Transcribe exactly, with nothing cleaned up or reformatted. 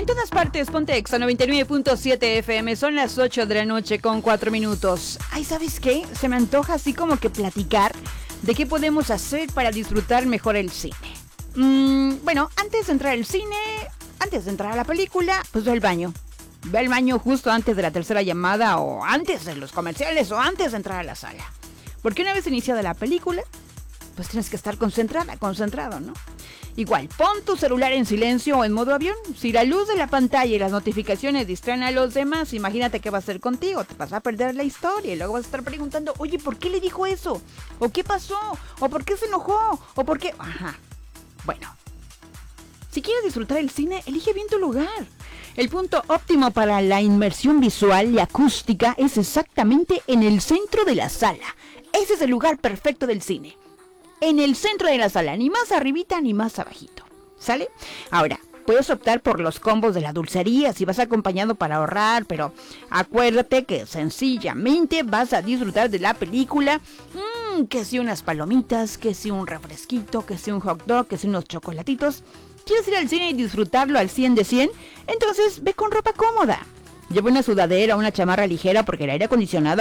todas partes, ponte Exa noventa y nueve punto siete F M. Son las ocho de la noche con cuatro minutos. Ay, ¿sabes qué? Se me antoja así como que platicar de qué podemos hacer para disfrutar mejor el cine. Mm, bueno, antes de entrar al cine, antes de entrar a la película, pues ve al baño. Ve al baño justo antes de la tercera llamada, o antes de los comerciales, o antes de entrar a la sala. Porque una vez iniciada la película, pues tienes que estar concentrada, concentrado, ¿no? Igual, pon tu celular en silencio o en modo avión. Si la luz de la pantalla y las notificaciones distraen a los demás, imagínate qué va a hacer contigo. Te vas a perder la historia y luego vas a estar preguntando, oye, ¿por qué le dijo eso? ¿O qué pasó? ¿O por qué se enojó? ¿O por qué...? Ajá. Bueno, si quieres disfrutar el cine, elige bien tu lugar. El punto óptimo para la inmersión visual y acústica es exactamente en el centro de la sala. Ese es el lugar perfecto del cine. En el centro de la sala, ni más arribita ni más abajito, ¿sale? Ahora, puedes optar por los combos de la dulcería si vas acompañado para ahorrar, pero acuérdate que sencillamente vas a disfrutar de la película, mmm, que si unas palomitas, que si un refresquito, que si un hot dog, que si unos chocolatitos. ¿Quieres ir al cine y disfrutarlo al cien de cien? Entonces ve con ropa cómoda. Lleva una sudadera o una chamarra ligera porque el aire acondicionado